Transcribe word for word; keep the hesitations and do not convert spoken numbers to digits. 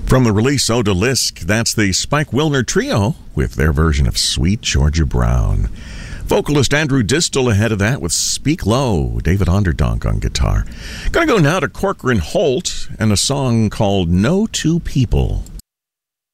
From the release Odalisque, that's the Spike Wilner Trio with their version of Sweet Georgia Brown. Vocalist Andrew Distel ahead of that with Speak Low, David Onderdonk on guitar. Gonna go now to Corcoran Holt and a song called No Two People.